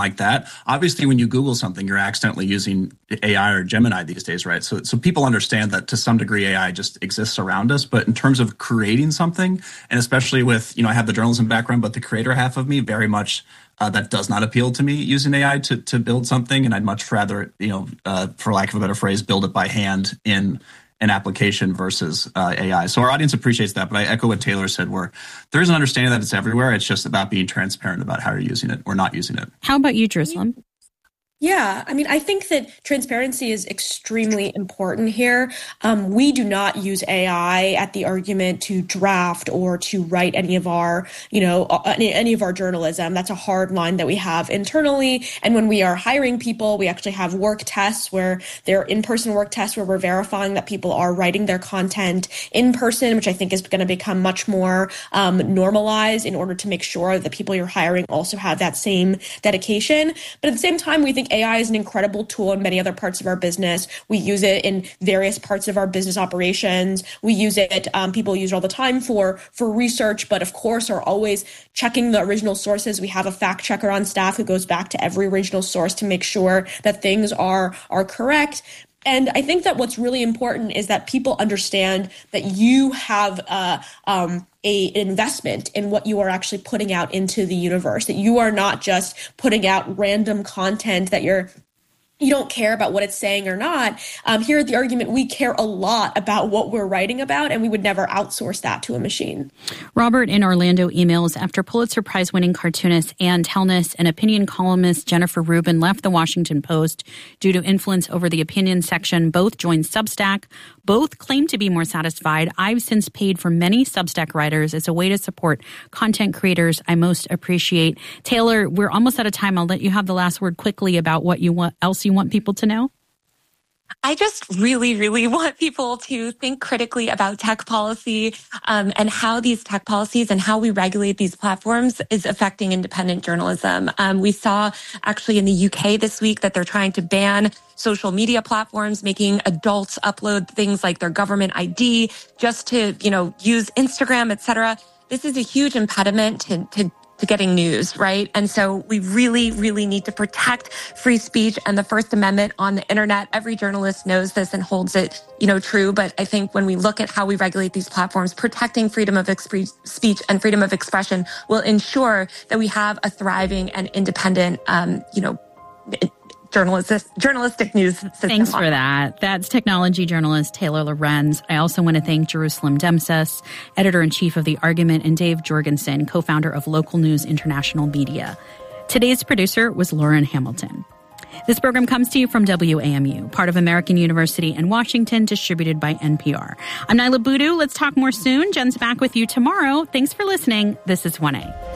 like that. Obviously, when you Google something, you're accidentally using AI or Gemini these days, right? So people understand that to some degree AI just exists around us. But in terms of creating something, and especially with, I have the journalism background, but the creator half of me very much that does not appeal to me using AI to build something. And I'd much rather, for lack of a better phrase, build it by hand in an application versus AI. So our audience appreciates that, but I echo what Taylor said, where there is an understanding that it's everywhere. It's just about being transparent about how you're using it or not using it. How about you, Jerusalem? Yeah, I think that transparency is extremely important here. We do not use AI at the argument to draft or to write any of our, any of our journalism. That's a hard line that we have internally. And when we are hiring people, we actually have work tests where they're in-person work tests where we're verifying that people are writing their content in person, which I think is going to become much more normalized in order to make sure that the people you're hiring also have that same dedication. But at the same time, we think AI is an incredible tool in many other parts of our business. We use it in various parts of our business operations. We use it, people use it all the time for research, but of course are always checking the original sources. We have a fact checker on staff who goes back to every original source to make sure that things are correct. And I think that what's really important is that people understand that you have an investment in what you are actually putting out into the universe, that you are not just putting out random content that you don't care about what it's saying or not. Here at The Argument, we care a lot about what we're writing about, and we would never outsource that to a machine. Robert in Orlando emails, after Pulitzer Prize-winning cartoonist Ann Telnis and opinion columnist Jennifer Rubin left The Washington Post due to influence over the opinion section, both joined Substack. Both claim to be more satisfied. I've since paid for many Substack writers as a way to support content creators I most appreciate. Taylor, we're almost out of time. I'll let you have the last word quickly about what you want people to know. I just really, really want people to think critically about tech policy and how these tech policies and how we regulate these platforms is affecting independent journalism. We saw actually in the UK this week that they're trying to ban social media platforms, making adults upload things like their government ID just to, use Instagram, et cetera. This is a huge impediment to getting news, right? And so we really, really need to protect free speech and the First Amendment on the internet. Every journalist knows this and holds it, true. But I think when we look at how we regulate these platforms, protecting freedom of speech and freedom of expression will ensure that we have a thriving and independent, journalistic news system. Thanks for that. That's technology journalist Taylor Lorenz. I also want to thank Jerusalem Demses, editor-in-chief of The Argument, and Dave Jorgensen, co-founder of Local News International Media. Today's producer was Lauren Hamilton. This program comes to you from WAMU, part of American University in Washington, distributed by NPR. I'm Nyla Boodoo. Let's talk more soon. Jen's back with you tomorrow. Thanks for listening. This is 1A.